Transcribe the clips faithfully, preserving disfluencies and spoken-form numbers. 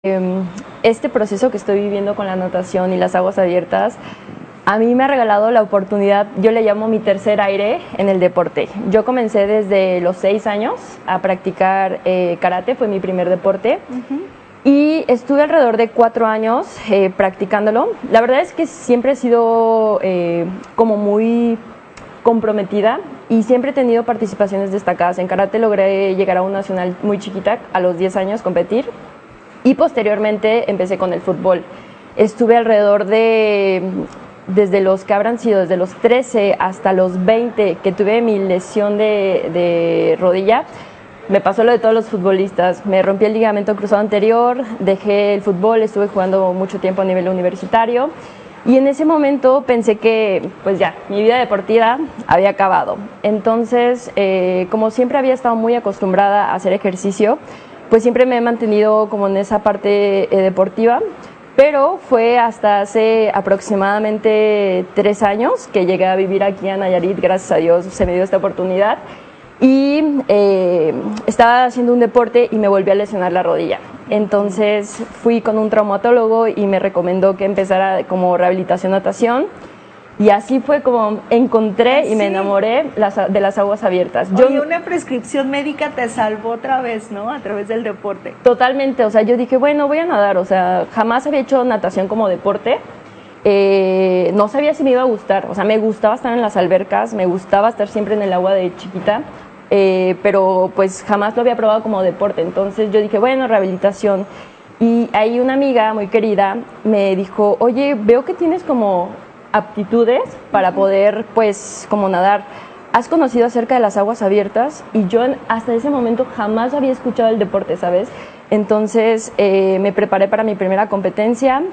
Este proceso que estoy viviendo con la natación y las aguas abiertas, a mí me ha regalado la oportunidad, yo le llamo mi tercer aire en el deporte. Yo comencé desde los seis años a practicar eh, karate, fue mi primer deporte. Uh-huh. Y estuve alrededor de cuatro años eh, practicándolo. La verdad es que siempre he sido eh, como muy comprometida y siempre he tenido participaciones destacadas. En karate logré llegar a un nacional muy chiquita, a los diez años competir. Y posteriormente empecé con el fútbol. Estuve alrededor de, desde los que habrán sido, desde los trece hasta los veinte, que tuve mi lesión de, de rodilla. Me pasó lo de todos los futbolistas. Me rompí el ligamento cruzado anterior, dejé el fútbol, estuve jugando mucho tiempo a nivel universitario. Y en ese momento pensé que, pues ya, mi vida deportiva había acabado. Entonces, eh, como siempre había estado muy acostumbrada a hacer ejercicio, pues siempre me he mantenido como en esa parte eh, deportiva, pero fue hasta hace aproximadamente tres años que llegué a vivir aquí a Nayarit. Gracias a Dios se me dio esta oportunidad y eh, estaba haciendo un deporte y me volví a lesionar la rodilla. Entonces fui con un traumatólogo y me recomendó que empezara como rehabilitación natación. Y así fue como encontré y me enamoré las, de las aguas abiertas. Yo, Oye, una prescripción médica te salvó otra vez, ¿no? A través del deporte. Totalmente, o sea, yo dije, bueno, voy a nadar, o sea, jamás había hecho natación como deporte. Eh, no sabía si me iba a gustar, o sea, me gustaba estar en las albercas, me gustaba estar siempre en el agua de chiquita, eh, pero pues jamás lo había probado como deporte. Entonces yo dije, bueno, rehabilitación. Y ahí una amiga muy querida me dijo, oye, veo que tienes como aptitudes para poder, pues, como nadar. ¿Has conocido acerca de las aguas abiertas? Y yo hasta ese momento jamás había escuchado el deporte, ¿sabes? Entonces eh, me preparé para mi primera competencia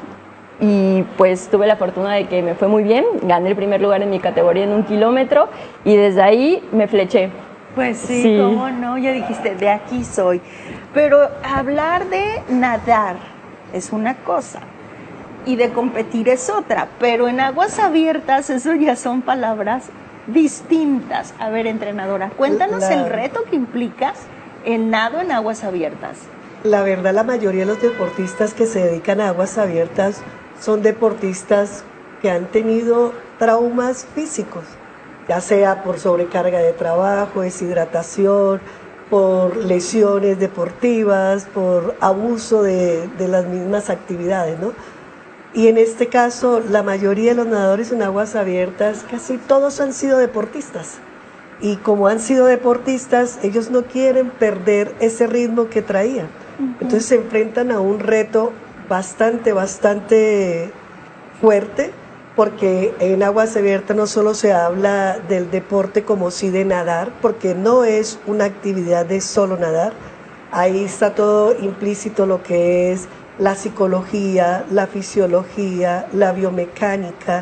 y pues tuve la fortuna de que me fue muy bien. Gané el primer lugar en mi categoría en un kilómetro y desde ahí me fleché. Pues sí, sí. ¿Cómo no? Ya dijiste, de aquí soy. Pero hablar de nadar es una cosa y de competir es otra, pero en aguas abiertas eso ya son palabras distintas. A ver, entrenadora, cuéntanos la, el reto que implica el nado en aguas abiertas. La verdad, la mayoría de los deportistas que se dedican a aguas abiertas son deportistas que han tenido traumas físicos, ya sea por sobrecarga de trabajo, deshidratación, por lesiones deportivas, por abuso de, de las mismas actividades, ¿no? Y en este caso, la mayoría de los nadadores en aguas abiertas, casi todos han sido deportistas. Y como han sido deportistas, ellos no quieren perder ese ritmo que traían. Uh-huh. Entonces se enfrentan a un reto bastante, bastante fuerte, porque en aguas abiertas no solo se habla del deporte como sí de nadar, porque no es una actividad de solo nadar. Ahí está todo implícito lo que es la psicología, la fisiología, la biomecánica,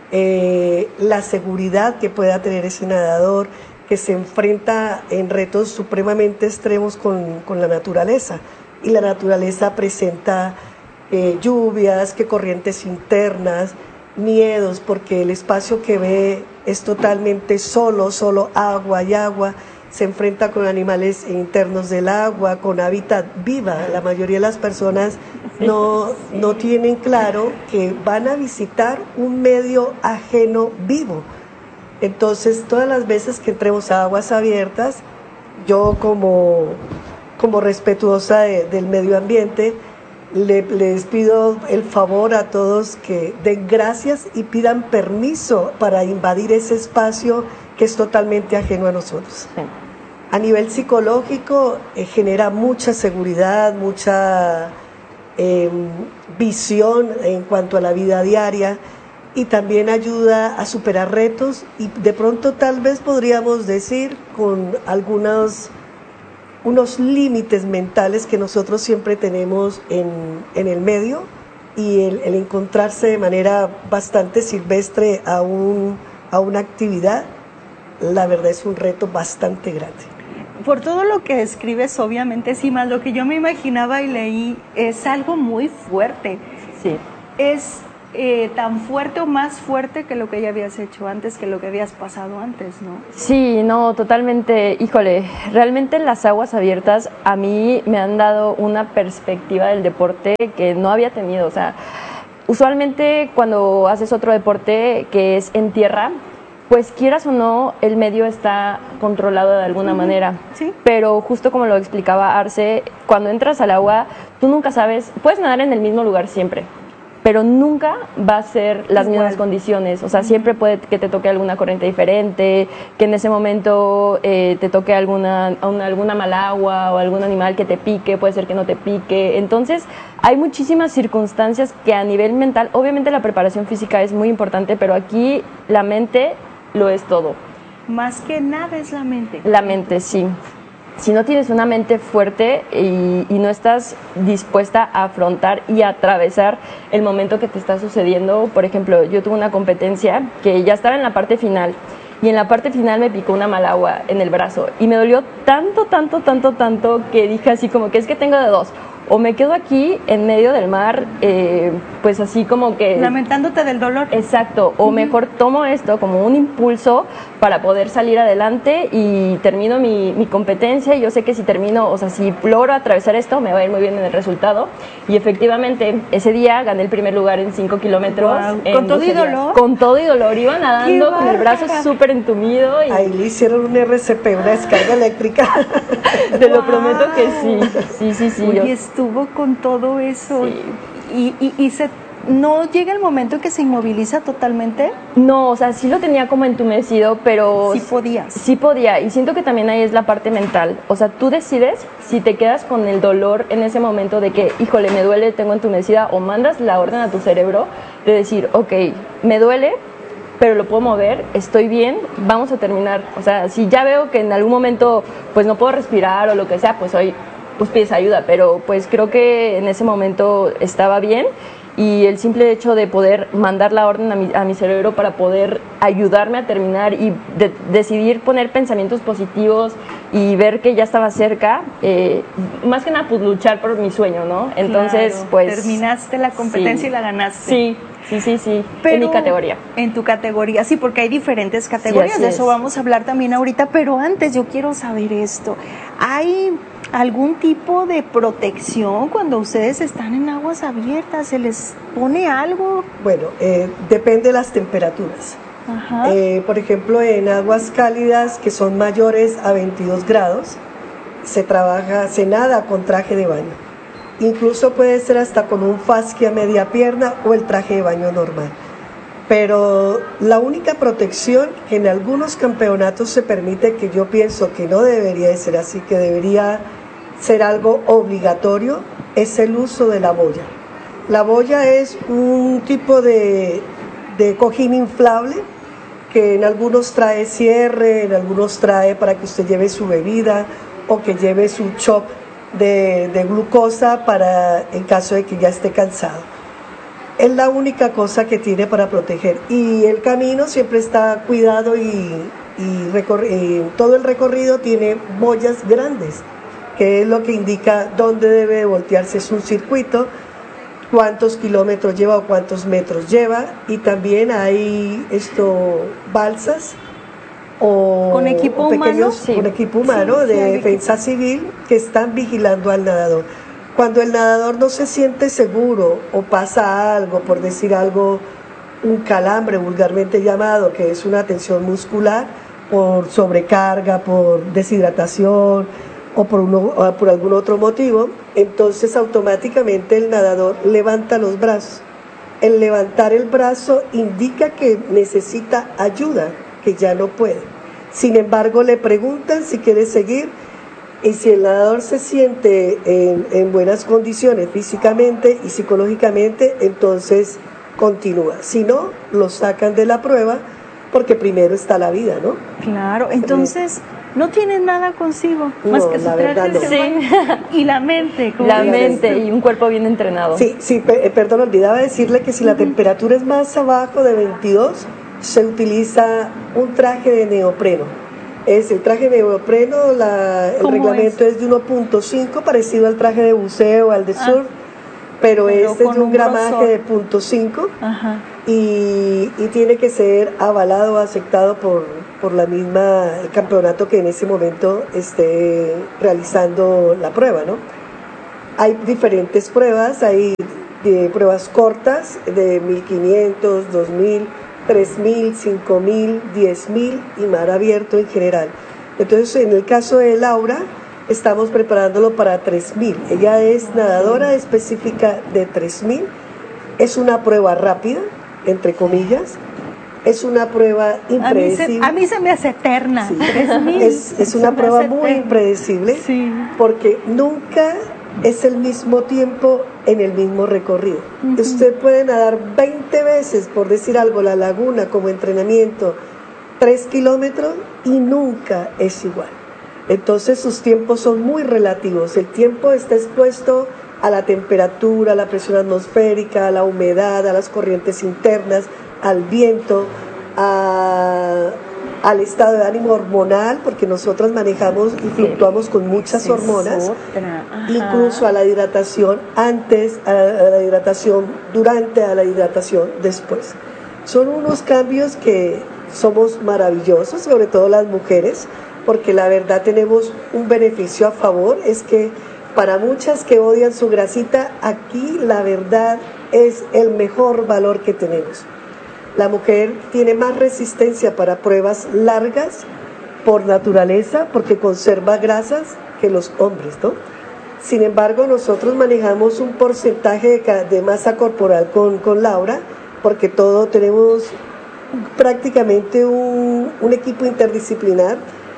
eh, la seguridad que pueda tener ese nadador que se enfrenta en retos supremamente extremos con, con la naturaleza. Y la naturaleza presenta eh, lluvias, que corrientes internas, miedos, porque el espacio que ve es totalmente solo, solo agua y agua. Se enfrenta con animales internos del agua, con hábitat viva. La mayoría de las personas no, no tienen claro que van a visitar un medio ajeno vivo. Entonces, todas las veces que entremos a aguas abiertas, yo como, como respetuosa de, del medio ambiente, le, les pido el favor a todos que den gracias y pidan permiso para invadir ese espacio que es totalmente ajeno a nosotros. A nivel psicológico eh, genera mucha seguridad, mucha eh, visión en cuanto a la vida diaria y también ayuda a superar retos y de pronto tal vez podríamos decir con algunos unos límites mentales que nosotros siempre tenemos en, en el medio y el, el encontrarse de manera bastante silvestre a, un, a una actividad, la verdad es un reto bastante grande. Por todo lo que escribes, obviamente, sí, más lo que yo me imaginaba y leí, es algo muy fuerte. Sí. Es eh, tan fuerte o más fuerte que lo que ya habías hecho antes, que lo que habías pasado antes, ¿no? Sí, no, totalmente. Híjole, realmente las aguas abiertas a mí me han dado una perspectiva del deporte que no había tenido. O sea, usualmente cuando haces otro deporte que es en tierra, pues quieras o no, el medio está controlado de alguna uh-huh. manera. Sí. Pero justo como lo explicaba Arce, cuando entras al agua, tú nunca sabes, puedes nadar en el mismo lugar siempre, pero nunca va a ser las Igual. mismas condiciones. O sea, siempre puede que te toque alguna corriente diferente, que en ese momento eh, te toque alguna, una, alguna malagua o algún animal que te pique, puede ser que no te pique. Entonces, hay muchísimas circunstancias que a nivel mental, obviamente la preparación física es muy importante, pero aquí la mente lo es todo. Más que nada es la mente. La mente, sí. Si no tienes una mente fuerte y, y no estás dispuesta a afrontar y a atravesar el momento que te está sucediendo, por ejemplo, yo tuve una competencia que ya estaba en la parte final y en la parte final me picó una malagua en el brazo y me dolió tanto, tanto, tanto, tanto que dije así como que es que tengo de dos. O me quedo aquí en medio del mar, eh, pues así como que... lamentándote del dolor. Exacto, o uh-huh. mejor tomo esto como un impulso para poder salir adelante y termino mi, mi competencia y yo sé que si termino, o sea, si logro atravesar esto, me va a ir muy bien en el resultado. Y efectivamente, ese día gané el primer lugar en cinco kilómetros. Wow. ¿Con todo y dolor? Con todo y dolor, iba nadando con el brazo súper entumido. Y... ahí le hicieron un R C P, una descarga eléctrica. Te wow. lo prometo que sí, sí, sí, sí. Oye, yo... estuvo con todo eso sí. y, y, y se, ¿no llega el momento en que se inmoviliza totalmente? No, o sea, sí lo tenía como entumecido, pero... Sí podías. Sí podía, y siento que también ahí es la parte mental. O sea, tú decides si te quedas con el dolor en ese momento de que, híjole, me duele, tengo entumecida, o mandas la orden a tu cerebro de decir, ok, me duele, pero lo puedo mover, estoy bien, vamos a terminar. O sea, si ya veo que en algún momento pues no puedo respirar o lo que sea, pues hoy pues pides ayuda, pero pues creo que en ese momento estaba bien y el simple hecho de poder mandar la orden a mi, a mi cerebro para poder ayudarme a terminar y de, decidir poner pensamientos positivos y ver que ya estaba cerca, eh, más que nada pues luchar por mi sueño, ¿no? Entonces claro, pues... terminaste la competencia sí, y la ganaste. Sí. Sí, sí, sí, pero en mi categoría. En tu categoría, sí, porque hay diferentes categorías, sí, de eso es. Vamos a hablar también ahorita, pero antes yo quiero saber esto. ¿Hay algún tipo de protección cuando ustedes están en aguas abiertas? ¿Se les pone algo? Bueno, eh, depende de las temperaturas. Ajá. Eh, por ejemplo, en aguas cálidas que son mayores a veintidós grados, se trabaja, se nada con traje de baño. Incluso puede ser hasta con un fascia a media pierna o el traje de baño normal. Pero la única protección que en algunos campeonatos se permite, que yo pienso que no debería de ser así, que debería ser algo obligatorio, es el uso de la boya. La boya es un tipo de, de cojín inflable que en algunos trae cierre, en algunos trae para que usted lleve su bebida o que lleve su chop De, de glucosa para en caso de que ya esté cansado. Es la única cosa que tiene para proteger y el camino siempre está cuidado y, y, recor- y todo el recorrido tiene boyas grandes, que es lo que indica dónde debe voltearse. Es un circuito, cuántos kilómetros lleva o cuántos metros lleva, y también hay esto balsas o con equipo o pequeños, humano, sí. con equipo humano sí, de sí, defensa civil que están vigilando al nadador. Cuando el nadador no se siente seguro o pasa algo, por decir algo, un calambre vulgarmente llamado, que es una tensión muscular por sobrecarga, por deshidratación o por, uno, o por algún otro motivo, entonces automáticamente el nadador levanta los brazos. El levantar el brazo indica que necesita ayuda, que ya no puede. Sin embargo, le preguntan si quiere seguir, y si el nadador se siente en, en buenas condiciones físicamente y psicológicamente, entonces continúa. Si no, lo sacan de la prueba, porque primero está la vida, ¿no? Claro, entonces no tienes nada consigo, no, más que su traje no. sí. Y la mente. La mente y un cuerpo bien entrenado. Sí, sí, pe- perdón, olvidaba decirle que si la uh-huh. temperatura es más abajo de veintidós, se utiliza un traje de neopreno. Es el traje de neopreno, la, el reglamento es? es de uno punto cinco, parecido al traje de buceo, al de surf, ah. pero, pero este es de un gramaje grosor de punto cinco y, y tiene que ser avalado o aceptado por, por la misma el campeonato que en ese momento esté realizando la prueba, ¿no? Hay diferentes pruebas, hay de pruebas cortas de mil quinientos, dos mil, tres mil, cinco mil, diez mil y mar abierto en general. Entonces, en el caso de Laura, estamos preparándolo para tres mil. Ella es nadadora específica de tres mil. Es una prueba rápida, entre comillas. Es una prueba impredecible. A mí se, a mí se me hace eterna. Sí. tres mil. Es, es una prueba muy eterna. impredecible, sí. Porque nunca es el mismo tiempo en el mismo recorrido. Uh-huh. Usted puede nadar veinte veces, por decir algo, la laguna como entrenamiento, tres kilómetros, y nunca es igual. Entonces sus tiempos son muy relativos. El tiempo está expuesto a la temperatura, a la presión atmosférica, a la humedad, a las corrientes internas, al viento, a, al estado de ánimo hormonal, porque nosotras manejamos y fluctuamos con muchas hormonas, incluso a la hidratación antes, a la, a la hidratación durante, a la hidratación después. Son unos cambios que somos maravillosos, sobre todo las mujeres, porque la verdad tenemos un beneficio a favor, es que para muchas que odian su grasita, aquí la verdad es el mejor valor que tenemos. La mujer tiene más resistencia para pruebas largas por naturaleza, porque conserva grasas, que los hombres, ¿no? Sin embargo, nosotros manejamos un porcentaje de, de masa corporal con, con Laura, porque todo tenemos prácticamente un, un equipo interdisciplinar.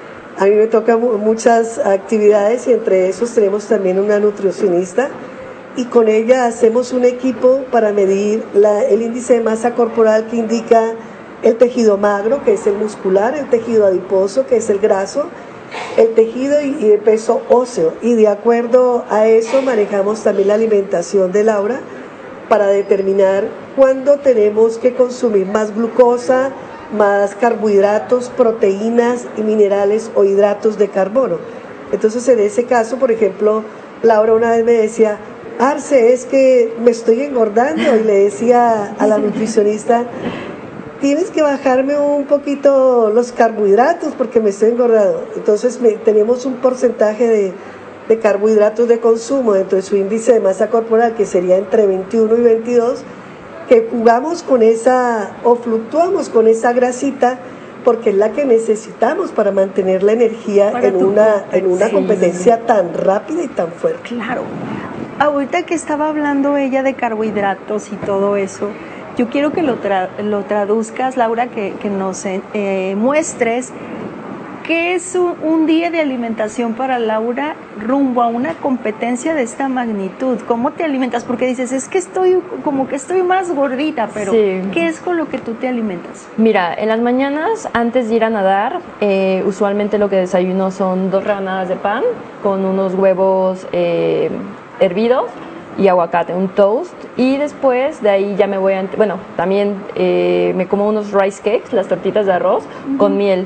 A mí me tocan muchas actividades y entre esos tenemos también una nutricionista, y con ella hacemos un equipo para medir la, el índice de masa corporal, que indica el tejido magro, que es el muscular, el tejido adiposo, que es el graso, el tejido y, y el peso óseo, y de acuerdo a eso manejamos también la alimentación de Laura para determinar cuándo tenemos que consumir más glucosa, más carbohidratos, proteínas y minerales o hidratos de carbono. Entonces, en ese caso, por ejemplo, Laura una vez me decía: Arce, es que me estoy engordando, y le decía a la nutricionista: tienes que bajarme un poquito los carbohidratos porque me estoy engordando. Entonces me, tenemos un porcentaje de, de carbohidratos de consumo dentro de su índice de masa corporal, que sería entre veintiuno y veintidós, que jugamos con esa o fluctuamos con esa grasita, porque es la que necesitamos para mantener la energía para en una, en una competencia tan rápida y tan fuerte. Claro. Ahorita que estaba hablando ella de carbohidratos y todo eso, yo quiero que lo, tra- lo traduzcas, Laura, que, que nos eh, muestres qué es un, un día de alimentación para Laura rumbo a una competencia de esta magnitud. ¿Cómo te alimentas? Porque dices, es que estoy como que estoy más gordita, pero sí. ¿Qué es con lo que tú te alimentas? Mira, en las mañanas, antes de ir a nadar, eh, usualmente lo que desayuno son dos rebanadas de pan con unos huevos eh, hervidos y aguacate, un toast, y después de ahí ya me voy a, bueno, también eh, me como unos rice cakes, las tortitas de arroz, uh-huh. con miel.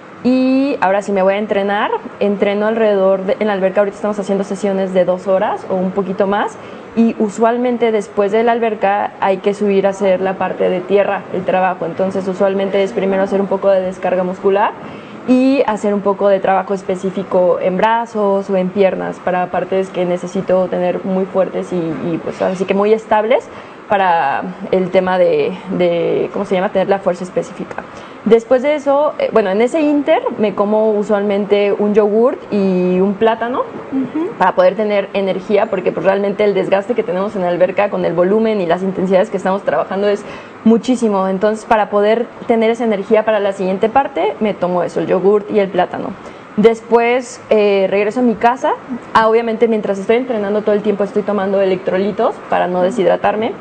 Y ahora sí me voy a entrenar, entreno alrededor, de, en la alberca ahorita estamos haciendo sesiones de dos horas o un poquito más, y usualmente después de la alberca hay que subir a hacer la parte de tierra, el trabajo. Entonces usualmente es primero hacer un poco de descarga muscular y hacer un poco de trabajo específico en brazos o en piernas para partes que necesito tener muy fuertes y, y pues así que muy estables para el tema de, de, ¿cómo se llama?, tener la fuerza específica. Después de eso, eh, bueno, en ese inter me como usualmente un yogurt y un plátano uh-huh. para poder tener energía, porque pues realmente el desgaste que tenemos en la alberca con el volumen y las intensidades que estamos trabajando es muchísimo. Entonces, para poder tener esa energía para la siguiente parte, me tomo eso, el yogurt y el plátano. Después eh, regreso a mi casa. Ah, obviamente mientras estoy entrenando todo el tiempo estoy tomando electrolitos para no deshidratarme.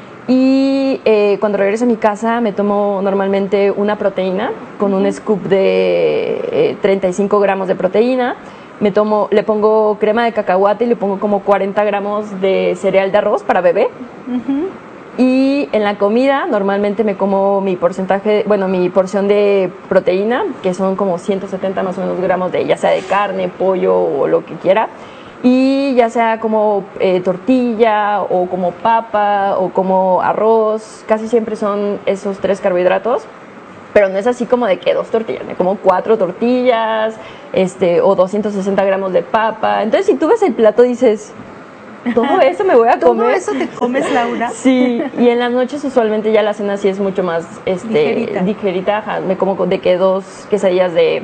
Y eh, cuando regreso a mi casa me tomo normalmente una proteína con un scoop de eh, treinta y cinco gramos de proteína. Me tomo, le pongo crema de cacahuate y le pongo como cuarenta gramos de cereal de arroz para bebé. Uh-huh. Y en la comida normalmente me como mi porcentaje, bueno, mi porción de proteína, que son como ciento setenta más o menos gramos de, ya sea de carne, pollo o lo que quiera. y ya sea como eh, tortilla o como papa o como arroz, casi siempre son esos tres carbohidratos, pero no es así como de que dos tortillas, me como cuatro tortillas este, o doscientos sesenta gramos de papa. Entonces si tú ves el plato dices, todo eso me voy a comer. ¿Todo eso te comes, Laura? Sí, y en las noches usualmente ya la cena sí es mucho más este, ligerita. ligerita, ajá, me como de que dos quesadillas de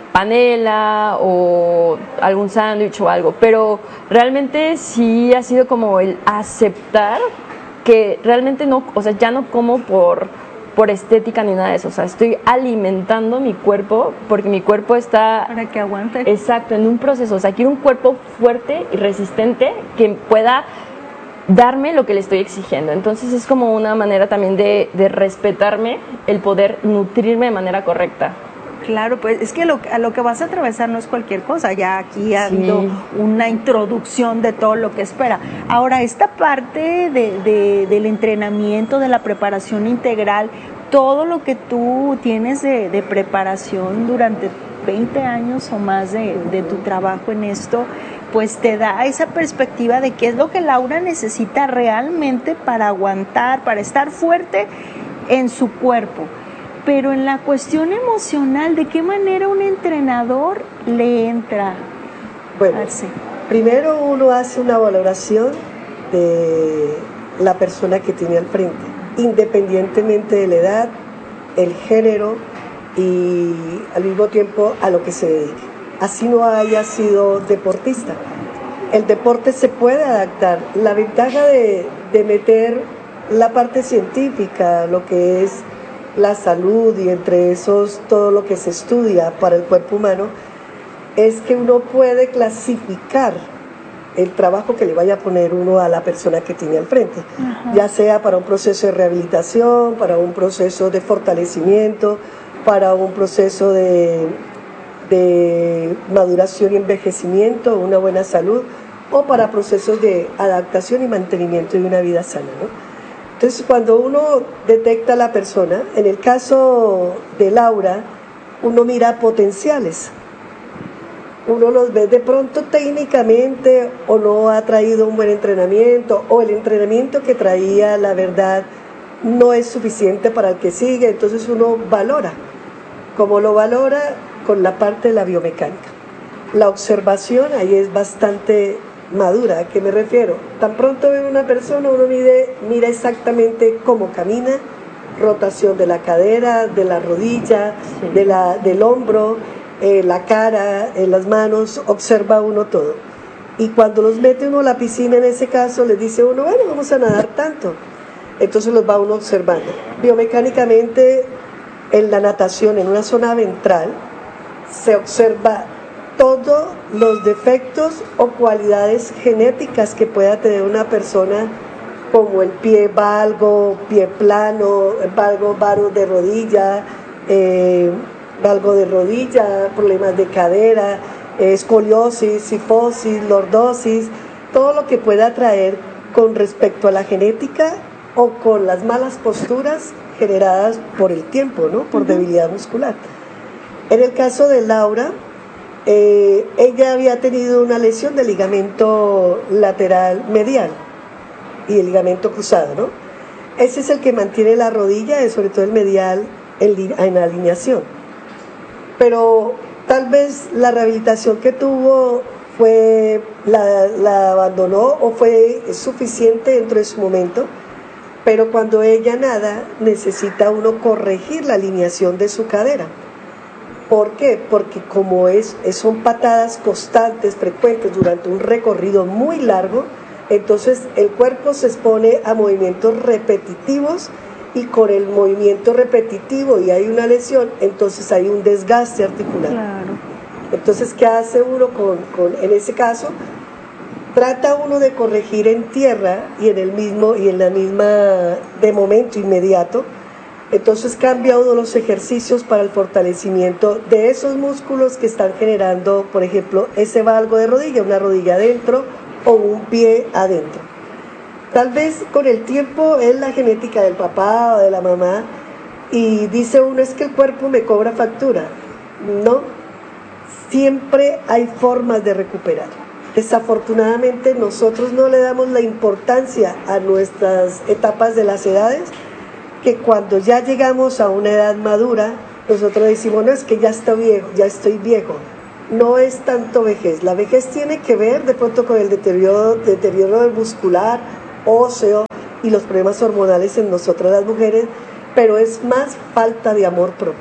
panela o algún sándwich o algo, pero realmente sí ha sido como el aceptar que realmente no, o sea, ya no como por, por estética ni nada de eso, o sea, estoy alimentando mi cuerpo porque mi cuerpo está... Para que aguante. Exacto, en un proceso, o sea, quiero un cuerpo fuerte y resistente que pueda darme lo que le estoy exigiendo. Entonces es como una manera también de, de respetarme, el poder nutrirme de manera correcta. Claro, pues es que lo, a lo que vas a atravesar no es cualquier cosa, ya aquí ha Sí. habido una introducción de todo lo que espera. Ahora, esta parte de, de, del entrenamiento, de la preparación integral, todo lo que tú tienes de, de preparación durante veinte años o más de, de tu trabajo en esto, pues te da esa perspectiva de qué es lo que Laura necesita realmente para aguantar, para estar fuerte en su cuerpo. Pero en la cuestión emocional, ¿de qué manera un entrenador le entra? Bueno, Arce? primero uno hace una valoración de la persona que tiene al frente, independientemente de la edad, el género y al mismo tiempo a lo que se dedique. Así no haya sido deportista. El deporte se puede adaptar. La ventaja de, de meter la parte científica, lo que es la salud y entre esos todo lo que se estudia para el cuerpo humano, es que uno puede clasificar el trabajo que le vaya a poner uno a la persona que tiene al frente, uh-huh. ya sea para un proceso de rehabilitación, para un proceso de fortalecimiento, para un proceso de, de maduración y envejecimiento, una buena salud, o para procesos de adaptación y mantenimiento de una vida sana, ¿no? Entonces, cuando uno detecta a la persona, en el caso de Laura, uno mira potenciales. Uno los ve de pronto técnicamente o no ha traído un buen entrenamiento o el entrenamiento que traía, la verdad, no es suficiente para el que sigue. Entonces uno valora. ¿Cómo lo valora? Con la parte de la biomecánica. La observación ahí es bastante madura. ¿A qué me refiero? Tan pronto ve una persona, uno mide, mira exactamente cómo camina, rotación de la cadera, de la rodilla, sí. de la, del hombro, eh, la cara, eh, las manos, observa uno todo. Y cuando los mete uno a la piscina, en ese caso, les dice uno, bueno, vamos a nadar tanto. Entonces los va uno observando. Biomecánicamente, en la natación, en una zona ventral, se observa todos los defectos o cualidades genéticas que pueda tener una persona, como el pie valgo, pie plano, valgo, varo de rodilla, eh, valgo de rodilla, problemas de cadera, eh, escoliosis, cifosis, lordosis, todo lo que pueda traer con respecto a la genética o con las malas posturas generadas por el tiempo, ¿no? Por uh-huh. debilidad muscular. En el caso de Laura, Eh, ella había tenido una lesión del ligamento lateral medial y el ligamento cruzado, ¿no? Ese es el que mantiene la rodilla, sobre todo el medial, en, en alineación. Pero tal vez la rehabilitación que tuvo fue la, la abandonó o fue suficiente dentro de su momento, pero cuando ella nada necesita uno corregir la alineación de su cadera. ¿Por qué? Porque como es, son patadas constantes, frecuentes durante un recorrido muy largo, entonces el cuerpo se expone a movimientos repetitivos y con el movimiento repetitivo y hay una lesión, entonces hay un desgaste articular. Claro. Entonces, ¿qué hace uno con, con, en ese caso? Trata uno de corregir en tierra y en el mismo y en la misma de momento inmediato. Entonces cambia uno los ejercicios para el fortalecimiento de esos músculos que están generando, por ejemplo, ese valgo de rodilla, una rodilla adentro o un pie adentro. Tal vez con el tiempo es la genética del papá o de la mamá y dice uno, es que el cuerpo me cobra factura. No, siempre hay formas de recuperar. Desafortunadamente nosotros no le damos la importancia a nuestras etapas de las edades, que cuando ya llegamos a una edad madura, nosotros decimos, no, es que ya estoy viejo, ya estoy viejo. No es tanto vejez. La vejez tiene que ver de pronto con el deterioro, deterioro muscular, óseo y los problemas hormonales en nosotras las mujeres, pero es más falta de amor propio.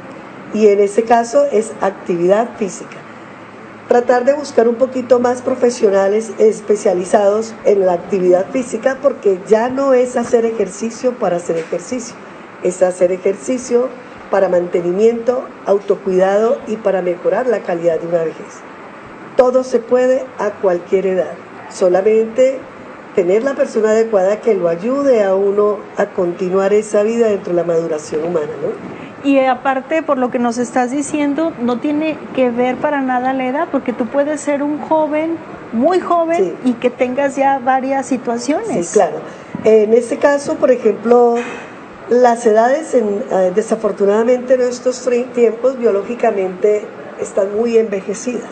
Y en ese caso es actividad física. Tratar de buscar un poquito más profesionales especializados en la actividad física, porque ya no es hacer ejercicio para hacer ejercicio, es hacer ejercicio para mantenimiento, autocuidado y para mejorar la calidad de una vejez. Todo se puede a cualquier edad, solamente tener la persona adecuada que lo ayude a uno a continuar esa vida dentro de la maduración humana, ¿no? Y aparte, por lo que nos estás diciendo, no tiene que ver para nada la edad, porque tú puedes ser un joven, muy joven, sí, y que tengas ya varias situaciones. Sí, claro. En este caso, por ejemplo, las edades, en, eh, desafortunadamente en estos tiempos, biológicamente están muy envejecidas.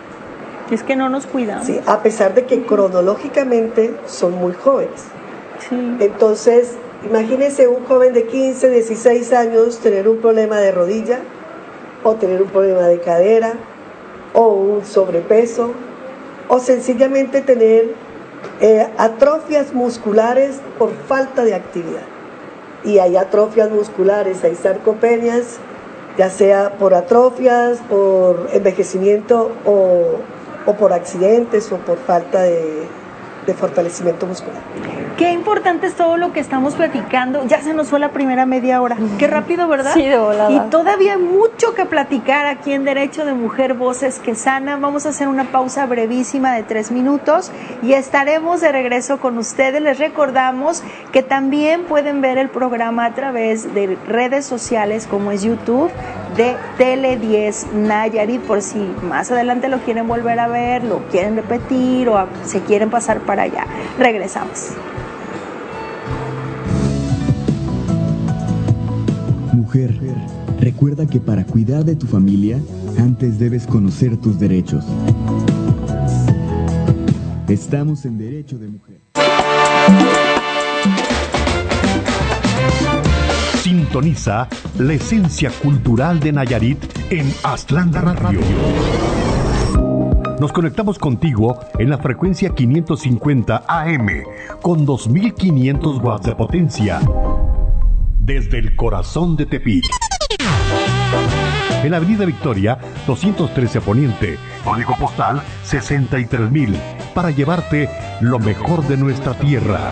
Es que no nos cuidamos. Sí, a pesar de que cronológicamente son muy jóvenes. Sí. Entonces, imagínense un joven de quince, dieciséis años tener un problema de rodilla, o tener un problema de cadera, o un sobrepeso, o sencillamente tener eh, atrofias musculares por falta de actividad. Y hay atrofias musculares, hay sarcopenias, ya sea por atrofias, por envejecimiento o, o por accidentes o por falta de, de fortalecimiento muscular. Qué importante es todo lo que estamos platicando. Ya se nos fue la primera media hora. Qué rápido, ¿verdad? Sí, de volada. Y todavía hay mucho que platicar aquí en Derecho de Mujer, Voces que Sanan. Vamos a hacer una pausa brevísima de tres minutos y estaremos de regreso con ustedes. Les recordamos que también pueden ver el programa a través de redes sociales como es YouTube de Tele diez Nayarit, por si más adelante lo quieren volver a ver, lo quieren repetir o se quieren pasar para allá. Regresamos. Mujer, recuerda que para cuidar de tu familia, antes debes conocer tus derechos. Estamos en Derecho de Mujer. Sintoniza la esencia cultural de Nayarit en Aztlán Radio. Nos conectamos contigo en la frecuencia quinientos cincuenta A M con dos mil quinientos watts de potencia. Desde el corazón de Tepic. En la Avenida Victoria, doscientos trece Poniente, código postal sesenta y tres mil, para llevarte lo mejor de nuestra tierra.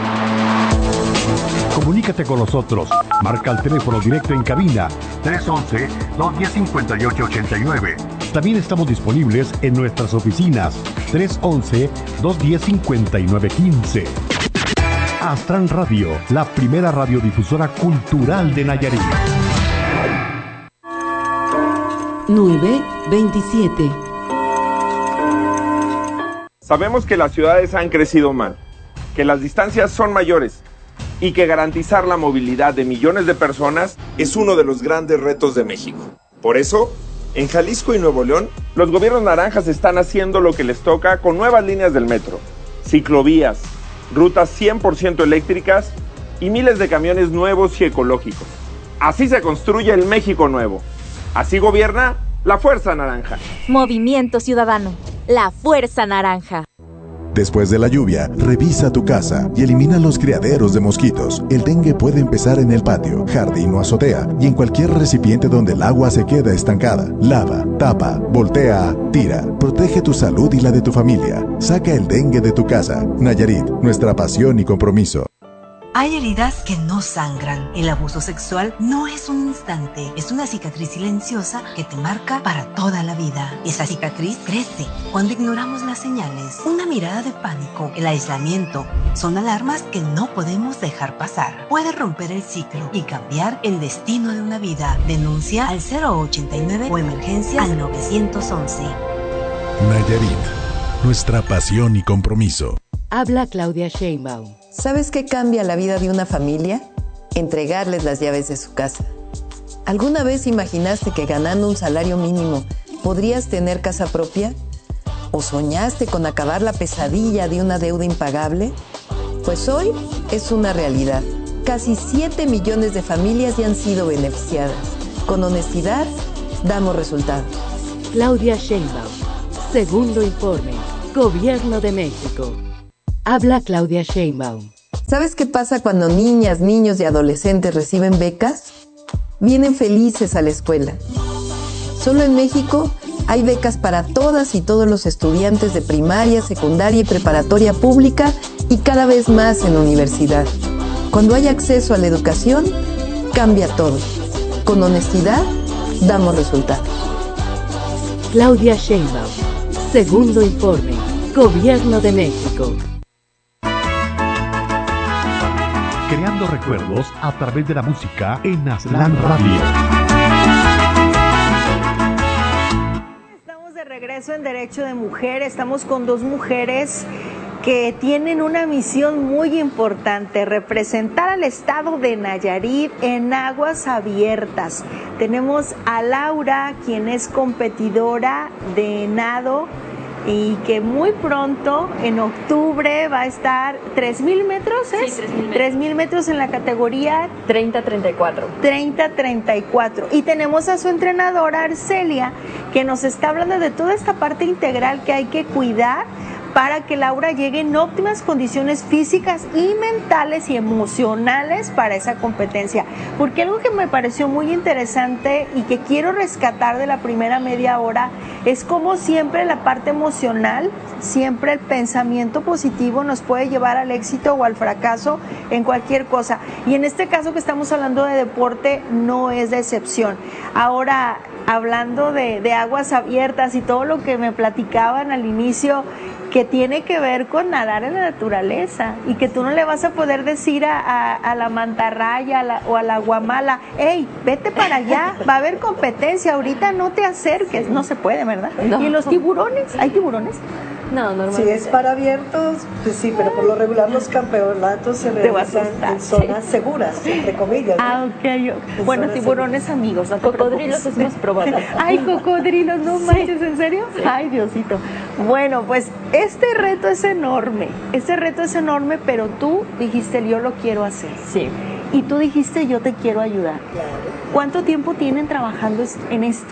Comunícate con nosotros. Marca el teléfono directo en cabina tres once, dos diez, cincuenta y ocho ochenta y nueve. También estamos disponibles en nuestras oficinas tres once, dos diez, cincuenta y nueve quince. Aztlán Radio, la primera radiodifusora cultural de Nayarit. nueve veintisiete. Sabemos que las ciudades han crecido mal, que las distancias son mayores y que garantizar la movilidad de millones de personas es uno de los grandes retos de México. Por eso, en Jalisco y Nuevo León, los gobiernos naranjas están haciendo lo que les toca con nuevas líneas del metro, ciclovías, rutas cien por ciento eléctricas y miles de camiones nuevos y ecológicos. Así se construye el México nuevo. Así gobierna la Fuerza Naranja. Movimiento Ciudadano, la Fuerza Naranja. Después de la lluvia, revisa tu casa y elimina los criaderos de mosquitos. El dengue puede empezar en el patio, jardín o azotea y en cualquier recipiente donde el agua se queda estancada. Lava, tapa, voltea, tira. Protege tu salud y la de tu familia. Saca el dengue de tu casa. Nayarit, nuestra pasión y compromiso. Hay heridas que no sangran. El abuso sexual no es un instante, es una cicatriz silenciosa que te marca para toda la vida. Esa cicatriz crece cuando ignoramos las señales. Una mirada de pánico, el aislamiento, son alarmas que no podemos dejar pasar. Puede romper el ciclo y cambiar el destino de una vida. Denuncia al cero ochenta y nueve o emergencias al nueve once. Nayarit, nuestra pasión y compromiso. Habla Claudia Sheinbaum. ¿Sabes qué cambia la vida de una familia? Entregarles las llaves de su casa. ¿Alguna vez imaginaste que ganando un salario mínimo podrías tener casa propia? ¿O soñaste con acabar la pesadilla de una deuda impagable? Pues hoy es una realidad. Casi siete millones de familias ya han sido beneficiadas. Con honestidad, damos resultados. Claudia Sheinbaum. Segundo informe. Gobierno de México. Habla Claudia Sheinbaum. ¿Sabes qué pasa cuando niñas, niños y adolescentes reciben becas? Vienen felices a la escuela. Solo en México hay becas para todas y todos los estudiantes de primaria, secundaria y preparatoria pública y cada vez más en universidad. Cuando hay acceso a la educación, cambia todo. Con honestidad, damos resultados. Claudia Sheinbaum. Segundo informe. Gobierno de México. Creando recuerdos a través de la música en Aztlán Radio. Estamos de regreso en Derecho de Mujer. Estamos con dos mujeres que tienen una misión muy importante: representar al estado de Nayarit en aguas abiertas. Tenemos a Laura, quien es competidora de nado y que muy pronto, en octubre, va a estar tres mil metros, ¿es? Sí, tres mil metros. tres mil metros en la categoría treinta treinta y cuatro. treinta treinta y cuatro. Y tenemos a su entrenadora, Arcelia, que nos está hablando de toda esta parte integral que hay que cuidar para que Laura llegue en óptimas condiciones físicas y mentales y emocionales para esa competencia. Porque algo que me pareció muy interesante y que quiero rescatar de la primera media hora es cómo siempre la parte emocional, siempre el pensamiento positivo nos puede llevar al éxito o al fracaso en cualquier cosa. Y en este caso que estamos hablando de deporte, no es de excepción. Ahora, hablando de, de aguas abiertas y todo lo que me platicaban al inicio, que tiene que ver con nadar en la naturaleza y que tú no le vas a poder decir a, a, a la mantarraya a la, o a la guamala, hey, vete para allá, va a haber competencia, ahorita no te acerques, no se puede, ¿verdad? No. ¿Y los tiburones? ¿Hay tiburones? No, normalmente. Si es para abiertos, pues sí, pero por lo regular los campeonatos se realizan en zonas sí. seguras, entre comillas, ¿no? Ah, ok. Bueno, tiburones seguras. Amigos, no te cocodrilos es más probable. Ay, cocodrilos, no sí. manches, ¿en serio? Sí. Ay, Diosito. Bueno, pues este reto es enorme, este reto es enorme, pero tú dijiste, yo lo quiero hacer. Sí. Y tú dijiste, yo te quiero ayudar. Claro. ¿Cuánto tiempo tienen trabajando en esto?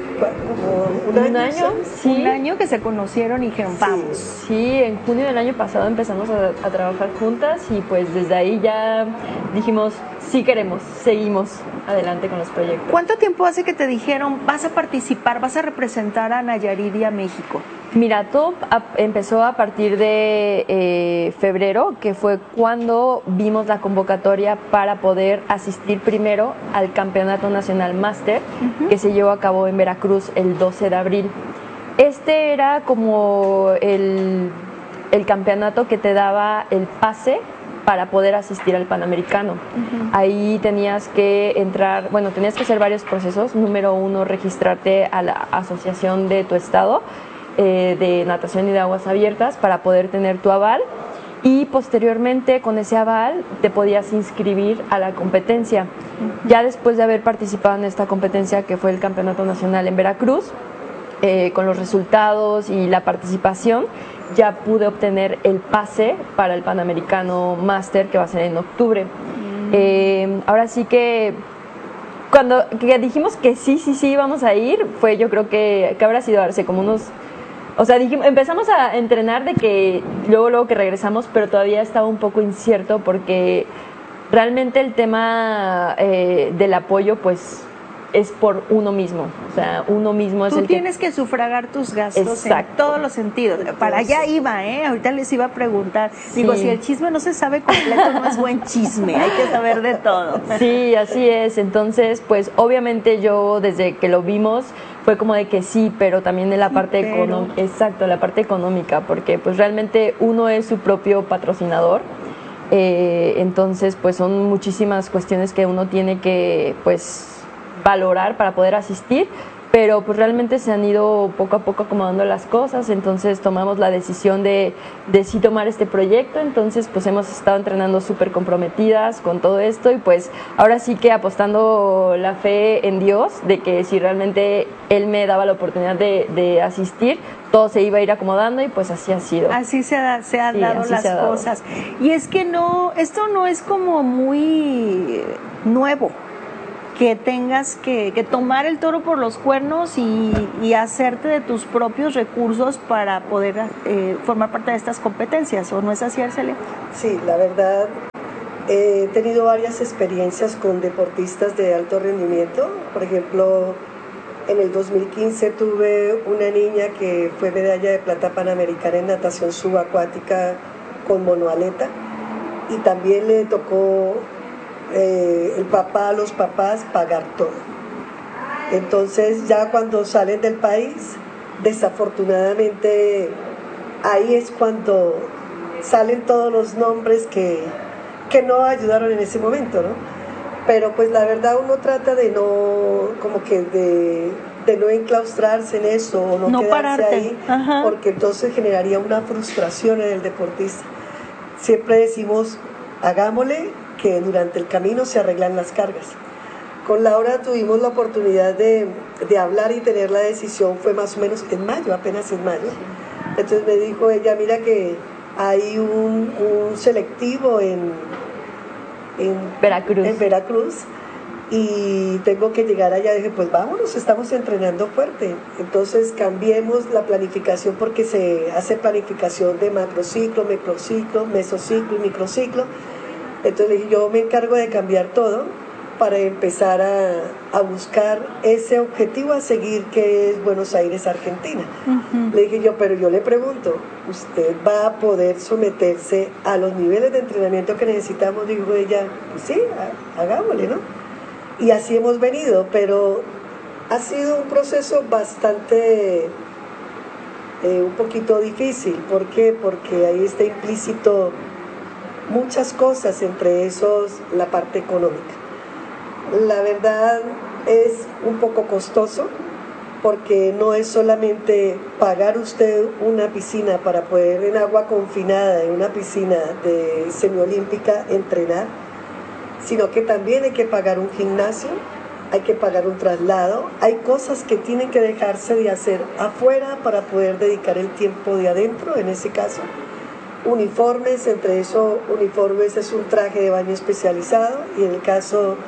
Como un año, ¿Un año? Sí. Un año que se conocieron y dijeron, vamos. Sí, en junio del año pasado empezamos a, a trabajar juntas y pues desde ahí ya dijimos, sí queremos, seguimos adelante con los proyectos. ¿Cuánto tiempo hace que te dijeron, vas a participar, vas a representar a Nayarit y a México? Mira, todo a, empezó a partir de eh, febrero, que fue cuando vimos la convocatoria para poder asistir primero al Campeonato Nacional Máster, uh-huh. que se llevó a cabo en Veracruz el doce de abril. Este era como el, el campeonato que te daba el pase para poder asistir al Panamericano. Uh-huh. Ahí tenías que entrar, bueno, tenías que hacer varios procesos. Número uno, registrarte a la asociación de tu estado, Eh, de natación y de aguas abiertas para poder tener tu aval, y posteriormente con ese aval te podías inscribir a la competencia. Uh-huh. Ya después de haber participado en esta competencia, que fue el Campeonato Nacional en Veracruz, eh, con los resultados y la participación ya pude obtener el pase para el Panamericano Máster, que va a ser en octubre. Uh-huh. eh, ahora sí que cuando que dijimos que sí, sí, sí íbamos a ir, fue yo creo que, que habrá sido darse como unos... O sea, dijimos, empezamos a entrenar de que luego, luego que regresamos, pero todavía estaba un poco incierto porque realmente el tema eh, del apoyo, pues, es por uno mismo. O sea, uno mismo es Tú el tienes que... que sufragar tus gastos. Exacto. En todos los sentidos. Para allá iba, ¿eh? Ahorita les iba a preguntar. Digo, Sí. si el chisme no se sabe completo, no es buen chisme. Hay que saber de todo. Sí, así es. Entonces, pues, obviamente yo, desde que lo vimos, fue como de que sí, pero también de la parte Pero... económica, exacto, la parte económica, porque pues realmente uno es su propio patrocinador, eh, entonces pues son muchísimas cuestiones que uno tiene que pues valorar para poder asistir, pero pues realmente se han ido poco a poco acomodando las cosas, entonces tomamos la decisión de, de sí tomar este proyecto, entonces pues hemos estado entrenando súper comprometidas con todo esto y pues ahora sí que apostando la fe en Dios de que si realmente Él me daba la oportunidad de, de asistir, todo se iba a ir acomodando y pues así ha sido. Así se, ha, se han sí, dado las se ha dado. cosas. Y es que no, esto no es como muy nuevo, que tengas que, que tomar el toro por los cuernos y, y hacerte de tus propios recursos para poder eh, formar parte de estas competencias, ¿o no es así, Arcelia? Sí, la verdad, eh, he tenido varias experiencias con deportistas de alto rendimiento. Por ejemplo, en el dos mil quince tuve una niña que fue medalla de plata panamericana en natación subacuática con monoaleta, y también le tocó Eh, el papá, los papás, pagar todo. Entonces ya cuando salen del país, desafortunadamente ahí es cuando salen todos los nombres que, que no ayudaron en ese momento, ¿no? Pero pues la verdad uno trata de no, como que de, de no enclaustrarse en eso o no, no quedarse pararte. ahí, Ajá. porque entonces generaría una frustración en el deportista. Siempre decimos, hagámosle, que durante el camino se arreglan las cargas. Con Laura tuvimos la oportunidad de, de hablar y tener la decisión, fue más o menos en mayo, apenas en mayo. Entonces me dijo ella, mira que hay un, un selectivo en, en, Veracruz. en Veracruz y tengo que llegar allá. Dije, pues vámonos, estamos entrenando fuerte. Entonces cambiemos la planificación porque se hace planificación de macrociclo, microciclo, mesociclo y microciclo. Entonces le dije, yo me encargo de cambiar todo para empezar a, a buscar ese objetivo a seguir, que es Buenos Aires, Argentina. Uh-huh. Le dije yo, pero yo le pregunto, ¿usted va a poder someterse a los niveles de entrenamiento que necesitamos? Dijo ella, pues sí, hagámosle, ¿no? Y así hemos venido, pero ha sido un proceso bastante, eh, un poquito difícil. ¿Por qué? Porque ahí está implícito muchas cosas, entre esos la parte económica. La verdad es un poco costoso porque no es solamente pagar usted una piscina para poder en agua confinada, en una piscina de semiolímpica, entrenar, sino que también hay que pagar un gimnasio, hay que pagar un traslado, hay cosas que tienen que dejarse de hacer afuera para poder dedicar el tiempo de adentro, en ese caso. Uniformes, entre esos uniformes es un traje de baño especializado, y en el caso